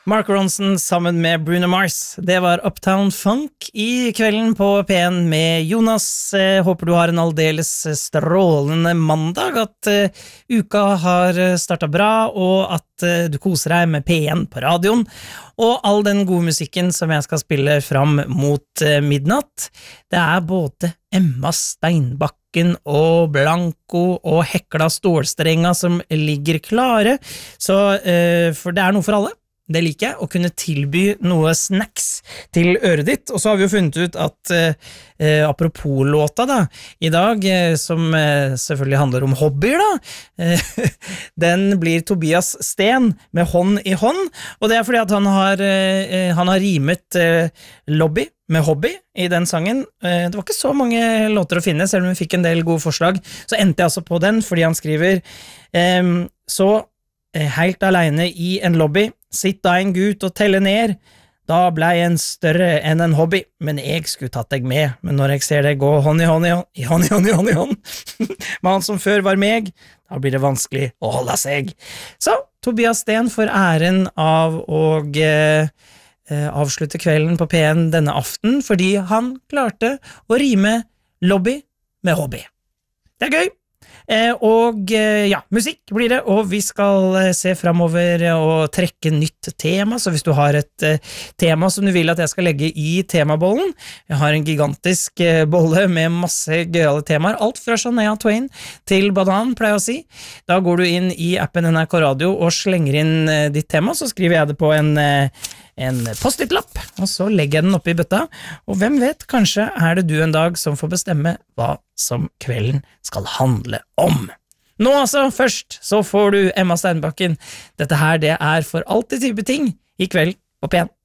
Mark Ronson sammen med Bruno Mars. Det var Uptown Funk I kvelden på P1 med Jonas. Håper du har en aldeles strålende mandag, at uka har startet bra, og at du koser deg med P1 på radioen. Og all den gode musikken som jeg skal spille fram mot midnatt, det er både Emma Steinbakken og Blanco og Hekla Stålstrenga som ligger klare, så for det er noe for alle. Det liker jeg, å kunne tilby noe snacks til øret ditt. Og så har vi jo funnet ut at apropos låta da, I dag, som selvfølgelig handler om hobbyer da, den blir Tobias Sten med Hånd I hånd, og det er fordi at han har rimet lobby med hobby I den sangen. Det var ikke så mange låter å finne, selv om vi fikk en del gode forslag, så endte jeg altså på den, fordi han skriver helt alene I en lobby, sitt da en gut og telle ned, da blei en større enn en hobby, men jeg skulle tatt deg med, men når jeg ser deg gå hånd I hånd med han som før var meg, da blir det vanskelig å holde seg. Så, Tobias Sten får æren av å avslutte kvelden på P1 denne aften, fordi han klarte å rime lobby med hobby. Det gøy! Og ja, musikk blir det, og vi skal se fremover og trekke nytt tema, så hvis du har et tema som du vil at jeg skal legge I temabollen, jeg har en gigantisk bolle med masse gøyale temaer, alt fra Shania Twain til Banan, pleier jeg å si. Da går du inn I appen NRK Radio og slenger inn ditt tema, så skriver jeg det på en post-it-lapp, og så legger jeg den oppe I bøtta, og hvem vet, kanskje det du en dag som får bestemme hva som kvelden skal handle om. Nå altså, først, så får du Emma Steinbakken. Dette her, det for alltid type ting I kveld på P1.